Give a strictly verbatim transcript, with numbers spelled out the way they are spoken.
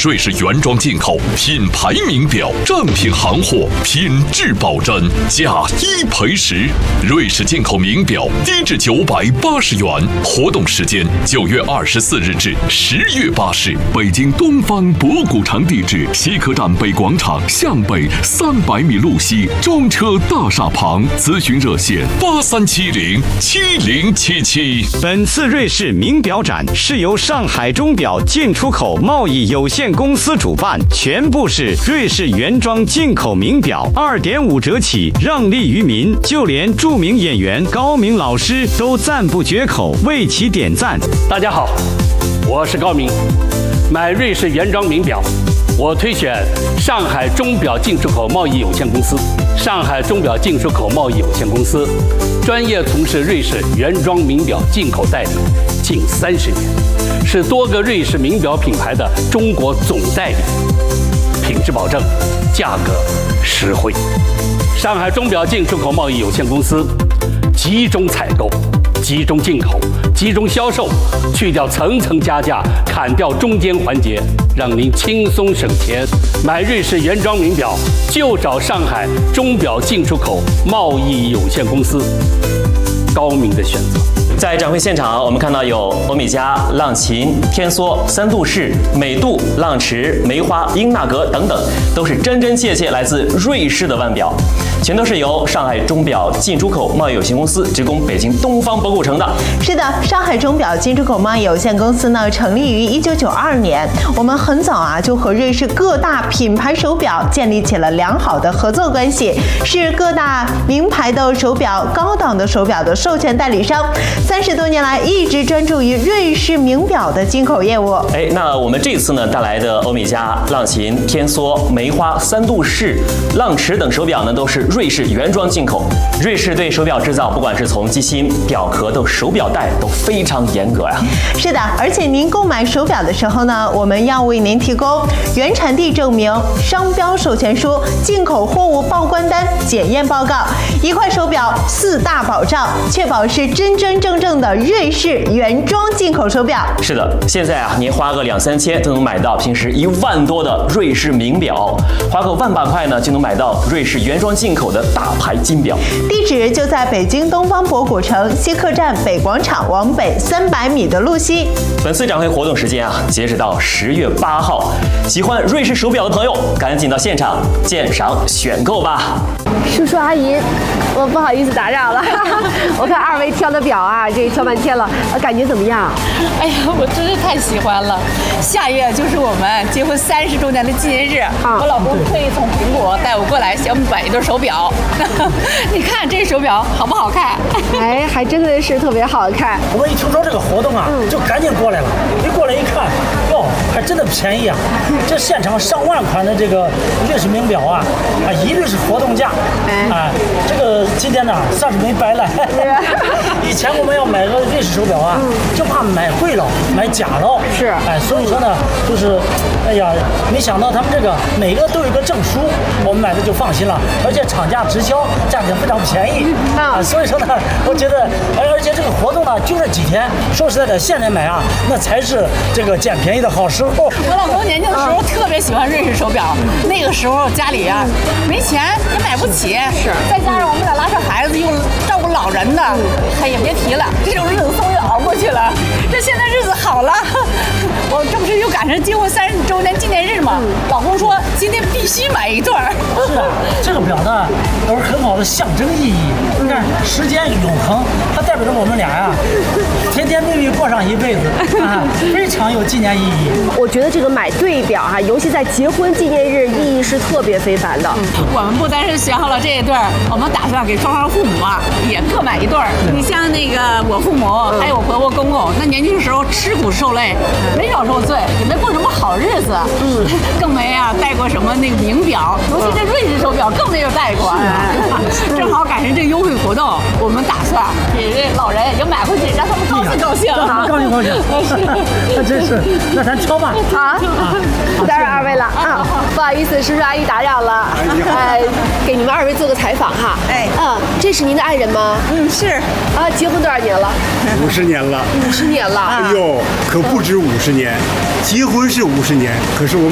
瑞士原装进口，品牌名表，正品行货，品质保真，价一赔十。瑞士进口名表低至九百八十元。活动时间九月二十四日至十月八日，北京东方博古城地址：西客站北广场向北三百米路西中车大厦旁。咨询热线：八三七零七零七七。 本次瑞士名表展是由上海钟表进出口贸易有限公司主办，全部是瑞士原装进口名表，二点五折起，让利于民。就连著名演员高明老师都赞不绝口，为其点赞。 大家好，我是高明。买瑞士原装名表，我推选上海钟表进出口贸易有限公司。上海钟表进出口贸易有限公司专业从事瑞士原装名表进口代理近三十年，是多个瑞士名表品牌的中国总代理，品质保证，价格实惠。上海钟表进出口贸易有限公司集中采购、集中进口、集中销售，去掉层层加价，砍掉中间环节，让您轻松省钱。买瑞士原装名表就找上海钟表进出口贸易有限公司，高明的选择。 在展会现场，我们看到有欧米茄、浪琴、天梭、三度式、美度、浪驰、梅花、英纳格等等，都是真真切切来自瑞士的腕表，全都是由上海钟表进出口贸易有限公司直供北京东方博古城的。 是的，上海钟表进出口贸易有限公司呢，成立于一九九二年。我们很早啊就和瑞士各大品牌手表建立起了良好的合作关系，是各大名牌的手表、高档的手表的授权代理商。三十多年来，一直专注于瑞士名表的进口业务。 哎，那我们这次呢带来的欧米茄、浪琴、天梭、梅花、三度式、浪驰等手表呢，都是瑞士原装进口。瑞士对手表制造，不管是从机芯、表壳到手表带，都非常严格呀。 是的，而且您购买手表的时候呢，我们要为您提供原产地证明、商标授权书、进口货物报关单、检验报告，一块手表四大保障，确保是真真正正的瑞士原装进口手表。 是的，现在啊，您花个两三千就能买到平时一万多的瑞士名表，花个万把块呢就能买到瑞士原装进口的大牌金表。 地址就在北京东方博古城西客站北广场往北三百米的路西。 本次展会活动时间啊，截止到十月八号，喜欢瑞士手表的朋友，赶紧到现场鉴赏选购吧。 叔叔阿姨，我不好意思打扰了。我看二位挑的表啊，这挑半天了，感觉怎么样？ 哎呀，我真是太喜欢了！下月就是我们结婚三十周年的纪念日，啊、我老公特意从苹果带我过来，想买一对手表。你看这手表好不好看？ 哎，还真的是特别好看。 我一听说这个活动啊，嗯、就赶紧过来了。一过来一看，哟，还真的便宜啊！这现场上万款的这个瑞士名表啊，啊，一律是活动价。哎，啊，这个今天呢算是没白来。以前我们要买个瑞士手表啊，嗯、就怕买贵了，买假了。 是， 哎，所以说呢，就是，哎呀，没想到他们这个每个都有一个证书，我们买的就放心了，而且厂家直销，价钱非常便宜。啊，所以说呢，我觉得，而而且这个活动呢就这几天，说实在的，现在买啊，那才是这个捡便宜的好时候。 我老公年轻的时候特别喜欢瑞士手表，那个时候家里啊没钱也买不起，是，再加上我们俩拉扯孩子又照顾老人的，哎呀别提了，这种日子终于熬过去了。这现在日子好了，我这不是又赶上结婚三十周年纪念日吗？老公说今天必须买一对儿。 是啊，这个表呢有很好的象征意义。你看，时间永恒，它代表着我们俩呀、啊，甜甜蜜蜜过上一辈子啊，非常有纪念意义。 我觉得这个买对表哈、啊，尤其在结婚纪念日，意义是特别非凡的。 嗯、我们不单是选好了这一对儿，我们打算给双方父母啊也各买一对儿。嗯、你像那个我父母、嗯、还有我婆婆公公，那年轻时候吃苦受累，没少受罪，也没过什么好日子，嗯，更没啊戴过什么那个名表，尤其这瑞士手表更没有戴过。嗯、正好赶上这优惠活动，我们打算给这老人也买回去，让他们高兴高兴。 啊，高兴高兴。那真是，那咱挑吧。 好，不打扰二位了啊，不好意思，叔叔阿姨打扰了。呃，给你们二位做个采访哈。哎，嗯，这是您的爱人吗？ 嗯，是。 啊，结婚多少年了？ 五十年了。 五十年了。 哎呦，可不止五十年，结婚是五十年，可是我们。